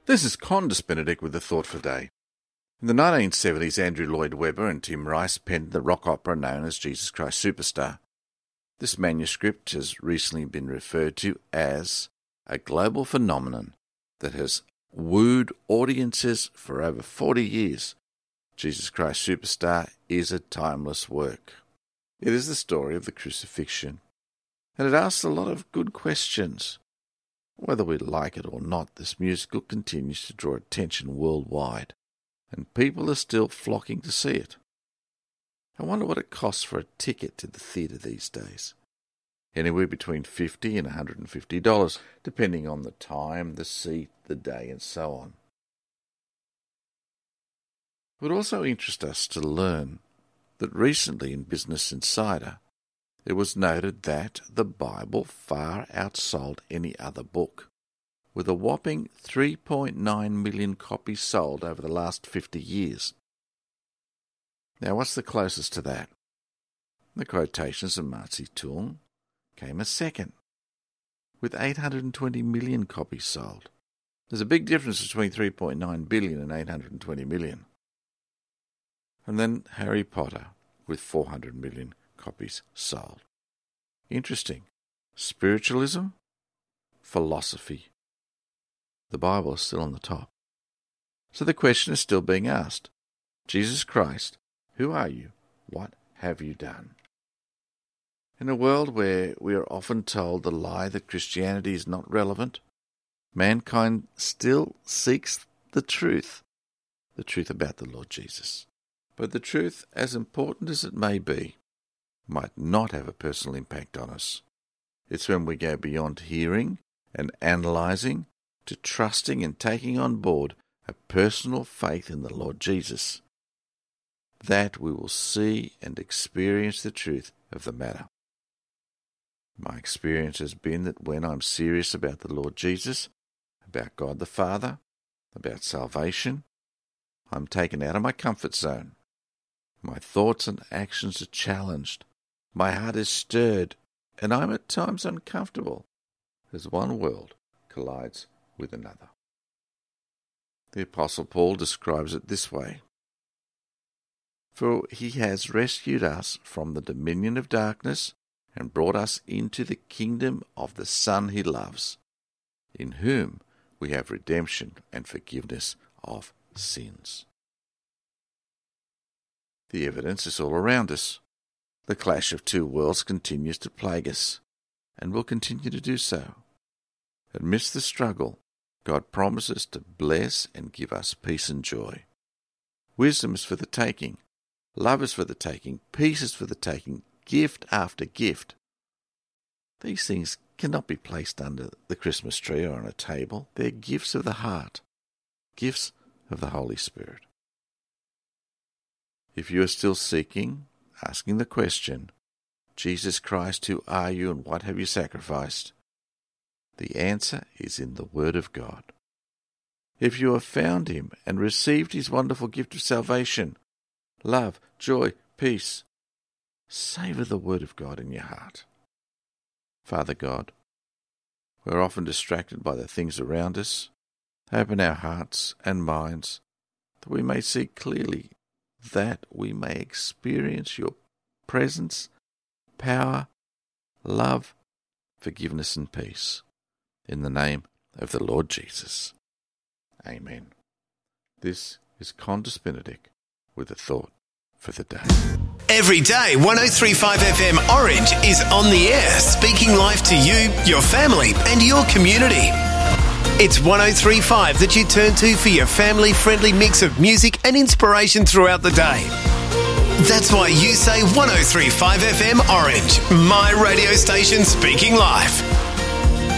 This is Condis Benedict with the Thought for Day. In the 1970s, Andrew Lloyd Webber and Tim Rice penned the rock opera known as Jesus Christ Superstar. This manuscript has recently been referred to as a global phenomenon that has wooed audiences for over 40 years. Jesus Christ Superstar is a timeless work. It is the story of the crucifixion, and it asks a lot of good questions. Whether we like it or not, this musical continues to draw attention worldwide, and people are still flocking to see it. I wonder what it costs for a ticket to the theatre these days. Anywhere between $50 and $150, depending on the time, the seat, the day, and so on. It would also interest us to learn that recently in Business Insider, it was noted that the Bible far outsold any other book, with a whopping 3.9 million copies sold over the last 50 years. Now, what's the closest to that? The Quotations of Mao Zedong came a second, with 820 million copies sold. There's a big difference between 3.9 billion and 820 million. And then Harry Potter, with 400 million copies sold. Interesting. Spiritualism, philosophy. The Bible is still on the top. So the question is still being asked. Jesus Christ, who are you? What have you done? In a world where we are often told the lie that Christianity is not relevant, mankind still seeks the truth about the Lord Jesus. But the truth, as important as it may be, might not have a personal impact on us. It's when we go beyond hearing and analysing to trusting and taking on board a personal faith in the Lord Jesus that we will see and experience the truth of the matter. My experience has been that when I'm serious about the Lord Jesus, about God the Father, about salvation, I'm taken out of my comfort zone. My thoughts and actions are challenged. My heart is stirred, and I'm at times uncomfortable as one world collides with another. The Apostle Paul describes it this way: For he has rescued us from the dominion of darkness and brought us into the kingdom of the Son he loves, in whom we have redemption and forgiveness of sins. The evidence is all around us. The clash of two worlds continues to plague us, and will continue to do so. Amidst the struggle, God promises to bless and give us peace and joy. Wisdom is for the taking, love is for the taking, peace is for the taking, gift after gift. These things cannot be placed under the Christmas tree or on a table. They're gifts of the heart, gifts of the Holy Spirit. If you are still seeking, asking the question, Jesus Christ, who are you and what have you sacrificed? The answer is in the Word of God. If you have found him and received his wonderful gift of salvation, love, joy, peace, savour the Word of God in your heart. Father God, we're often distracted by the things around us. Open our hearts and minds that we may see clearly, that we may experience your presence, power, love, forgiveness and peace. In the name of the Lord Jesus. Amen. This is Condis Benedict with a thought for the day. Every day, 103.5 FM Orange is on the air, speaking life to you, your family and your community. It's 103.5 that you turn to for your family-friendly mix of music and inspiration throughout the day. That's why you say 103.5 FM Orange, my radio station speaking life.